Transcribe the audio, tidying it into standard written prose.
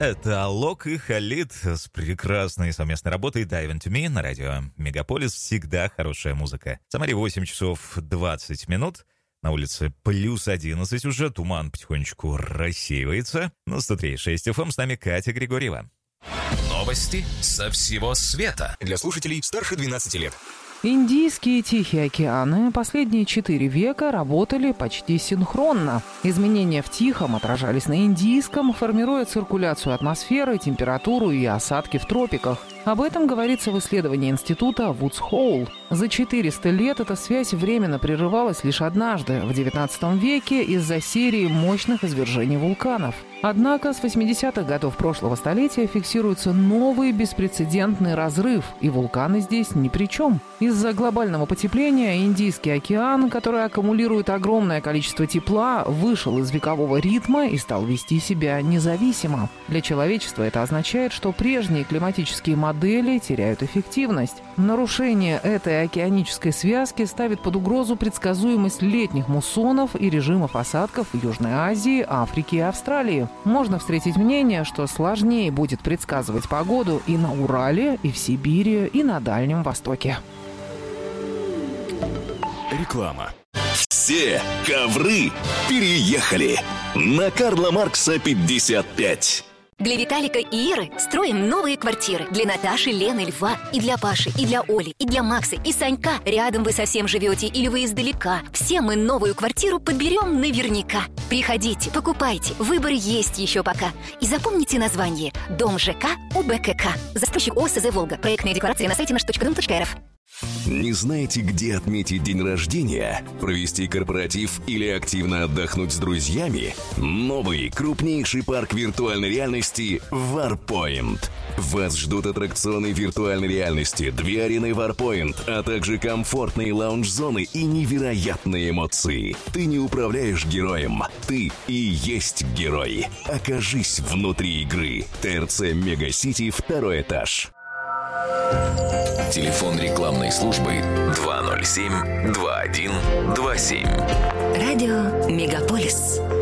Это Алок и Халид с прекрасной совместной работой Dive Into Me на радио Мегаполис. Всегда хорошая музыка. В Самаре 8 часов 20 минут. На улице плюс 11 уже. Туман потихонечку рассеивается. На 103.6 FM с нами Катя Григорьева. Новости со всего света. Для слушателей старше 12 лет. Индийские и Тихие океаны последние 4 века работали почти синхронно. Изменения в Тихом отражались на Индийском, формируя циркуляцию атмосферы, температуру и осадки в тропиках. Об этом говорится в исследовании института Вудс Хоул. За 400 лет эта связь временно прерывалась лишь однажды, в XIX веке, из-за серии мощных извержений вулканов. Однако с 80-х годов прошлого столетия фиксируется новый беспрецедентный разрыв, и вулканы здесь ни при чем. Из-за глобального потепления Индийский океан, который аккумулирует огромное количество тепла, вышел из векового ритма и стал вести себя независимо. Для человечества это означает, что прежние климатические модели теряют эффективность. Нарушение этой океанической связки ставит под угрозу предсказуемость летних муссонов и режимов осадков в Южной Азии, Африке и Австралии. Можно встретить мнение, что сложнее будет предсказывать погоду и на Урале, и в Сибири, и на Дальнем Востоке. Реклама. Все ковры переехали на Карла Маркса 55. Для Виталика и Иры строим новые квартиры. Для Наташи, Лены, Льва, и для Паши, и для Оли, и для Макса, и Санька. Рядом вы совсем живете или вы издалека. Все мы новую квартиру подберем наверняка. Приходите, покупайте. Выбор есть еще пока. И запомните название. Дом ЖК УБКК. Застройщик ОСЗ «Волга». Проектные декларации на сайте наш.дом.рф. Не знаете, где отметить день рождения, провести корпоратив или активно отдохнуть с друзьями? Новый крупнейший парк виртуальной реальности Warpoint. Вас ждут аттракционы виртуальной реальности, 2 арены Warpoint, а также комфортные лаунж-зоны и невероятные эмоции. Ты не управляешь героем, ты и есть герой. Окажись внутри игры. ТРЦ Мегасити, 2-й этаж. Телефон рекламной службы 207-2127. Радио Мегаполис.